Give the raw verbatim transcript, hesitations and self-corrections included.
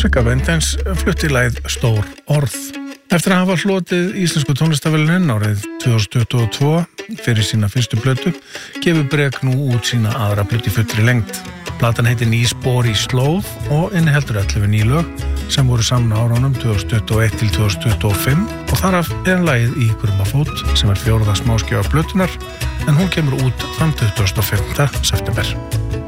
Sigga Bendens flutti lagið Stór orð. Eftir að hafa hlotið íslensku tónlistaverðlaunin árið tvö þúsund tuttugu og tvö fyrir sína fyrstu plötu, gefur Brek nú út sína aðra plötu í fullri lengd. Platan heitir Ný spor í slóð og inniheldur ellefu ný lög sem voru saman á árunum tvö þúsund tuttugu og eitt til tvö þúsund tuttugu og fimm og þaraf er lagið Í Grummafót sem er fjórða smáskífa plötunar en hún kemur út þann tuttugasta og fimmta september.